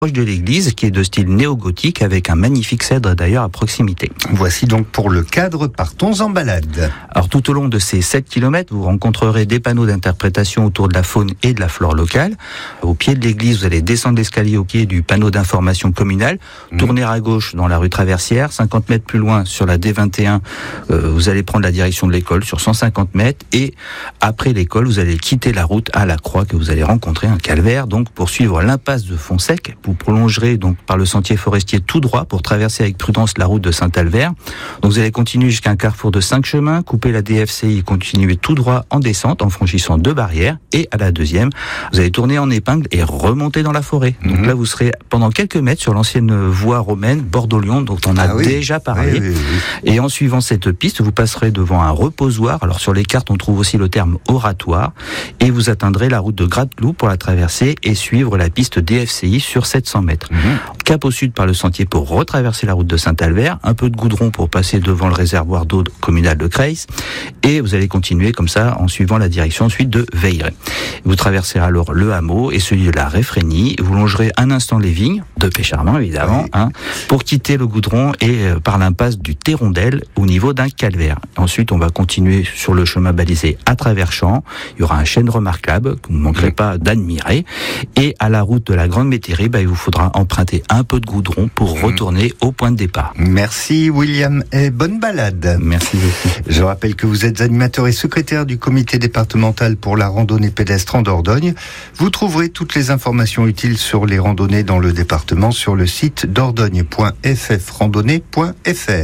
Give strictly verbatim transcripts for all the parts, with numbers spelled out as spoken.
proche de l'église, qui est de style néo-gothique, avec un magnifique cèdre d'ailleurs à proximité. Voici donc pour le cadre, partons en balade. Alors tout au long de ces sept kilomètres, vous rencontrerez des panneaux d'interprétation autour de la faune et de la flore locale. Au pied de l'église, vous allez descendre l'escalier au pied du panneau d'information communale, mmh. tourner à gauche dans la rue Traversière, cinquante mètres plus loin sur la D vingt et un, euh, vous allez prendre la direction de l'école sur cent cinquante mètres, et après l'école, vous allez quitter la route à la croix que vous allez rencontrer, un calvaire, donc pour suivre l'impasse de Fontsec. Vous prolongerez donc par le sentier forestier tout droit pour traverser avec prudence la route de Saint-Albert. Donc vous allez continuer jusqu'à un carrefour de cinq chemins, couper la D F C I et continuer tout droit en descente en franchissant deux barrières. Et à la deuxième, vous allez tourner en épingle et remonter dans la forêt. Donc mmh. là, vous serez pendant quelques mètres sur l'ancienne voie romaine Bordeaux-Lyon, dont on a ah oui. déjà parlé. Oui, oui, oui. Et en suivant cette piste, vous passerez devant un reposoir. Alors sur les cartes, on trouve aussi le terme oratoire. Et vous atteindrez la route de Gratte-Clou pour la traverser et suivre la piste D F C I sur sept cents mètres. Mmh. Cap au sud par le sentier pour retraverser la route de Saint-Albert, un peu de goudron pour passer devant le réservoir d'eau communal de Creys, et vous allez continuer comme ça en suivant la direction ensuite de Veilleret. Vous traverserez alors le hameau et celui de la Réfrénie, vous longerez un instant les vignes, de Pécharmant évidemment, oui. hein, pour quitter le goudron et euh, par l'impasse du Thérondel au niveau d'un calvaire. Ensuite, on va continuer sur le chemin balisé à travers champs, il y aura un chêne remarquable que vous ne manquerez pas d'admirer, et à la route de la Grande Métairie, bah, il vous faudra emprunter un peu de goudron pour retourner au point de départ. Merci William et bonne balade. Merci beaucoup. Je rappelle que vous êtes animateur et secrétaire du comité départemental pour la randonnée pédestre en Dordogne. Vous trouverez toutes les informations utiles sur les randonnées dans le département sur le site dordogne point f f randonnée point f r.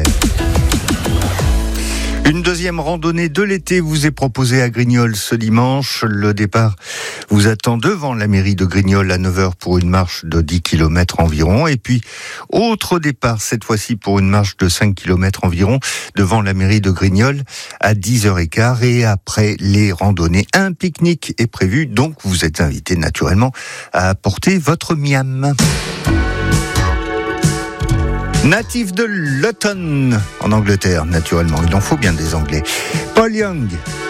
Une deuxième randonnée de l'été vous est proposée à Grignols ce dimanche. Le départ vous attend devant la mairie de Grignols à neuf heures pour une marche de dix kilomètres environ. Et puis, autre départ, cette fois-ci pour une marche de cinq kilomètres environ, devant la mairie de Grignols à dix heures quinze. Et après les randonnées, un pique-nique est prévu. Donc, vous êtes invité naturellement à apporter votre miam. Natif de Luton, en Angleterre, naturellement. Il en faut bien des Anglais. Paul Young,